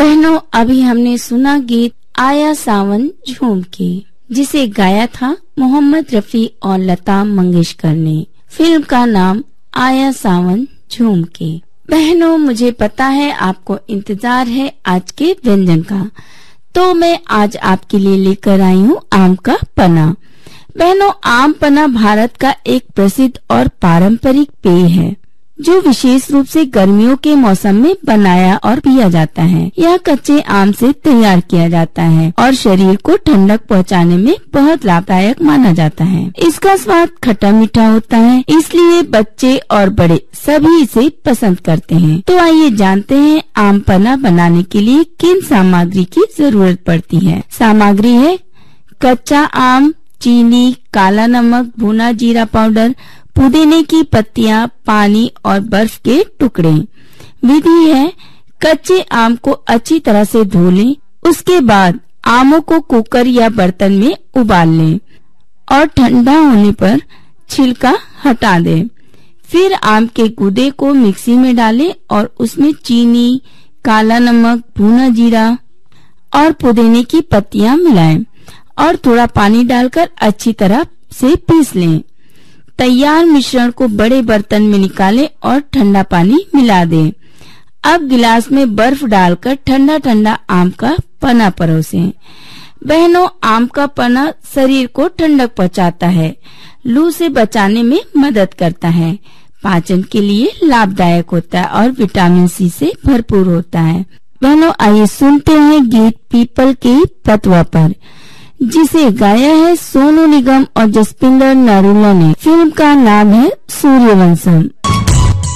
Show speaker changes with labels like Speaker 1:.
Speaker 1: बहनों, अभी हमने सुना गीत आया सावन झूम के, जिसे गाया था मोहम्मद रफी और लता मंगेशकर ने। फिल्म का नाम आया सावन झूम के। बहनों, मुझे पता है आपको इंतजार है आज के व्यंजन का, तो मैं आज आपके लिए लेकर आई हूँ आम का पना। बहनों, आम पना भारत का एक प्रसिद्ध और पारंपरिक पेय है जो विशेष रूप से गर्मियों के मौसम में बनाया और पिया जाता है। यह कच्चे आम से तैयार किया जाता है और शरीर को ठंडक पहुंचाने में बहुत लाभदायक माना जाता है। इसका स्वाद खट्टा मीठा होता है, इसलिए बच्चे और बड़े सभी इसे पसंद करते हैं। तो आइए जानते हैं आम पना बनाने के लिए किन सामग्री की जरूरत पड़ती है। सामग्री है कच्चा आम, चीनी, काला नमक, भुना जीरा पाउडर, पुदीने की पत्तियां, पानी और बर्फ के टुकड़े। विधि है कच्चे आम को अच्छी तरह से धो लें, उसके बाद आमों को कुकर या बर्तन में उबाल लें और ठंडा होने पर छिलका हटा दें। फिर आम के गूदे को मिक्सी में डालें और उसमें चीनी, काला नमक, भुना जीरा और पुदीने की पत्तियां मिलाएं और थोड़ा पानी डालकर अच्छी तरह से पीस लें। तैयार मिश्रण को बड़े बर्तन में निकालें और ठंडा पानी मिला दें। अब गिलास में बर्फ डालकर ठंडा ठंडा आम का पना परोसें। बहनों, आम का पना शरीर को ठंडक पहुंचाता है, लू से बचाने में मदद करता है, पाचन के लिए लाभदायक होता है और विटामिन सी से भरपूर होता है। बहनों, आइए सुनते हैं गीत पीपल के पतवा पर, जिसे गाया है सोनू निगम और जसपिंदर नरूला ने। फिल्म का नाम है सूर्यवंशम।